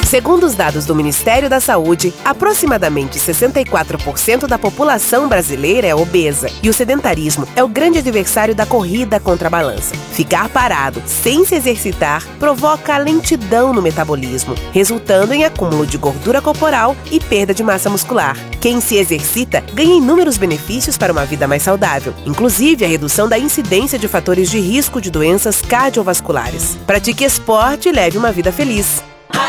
Segundo os dados do Ministério da Saúde, aproximadamente 64% da população brasileira é obesa e o sedentarismo é o grande adversário da corrida contra a balança. Ficar parado, sem se exercitar, provoca lentidão no metabolismo, resultando em acúmulo de gordura corporal e perda de massa muscular. Quem se exercita ganha inúmeros benefícios para uma vida mais saudável, inclusive a redução da incidência de fatores de risco de doenças cardiovasculares. Pratique esporte e leve uma vida feliz.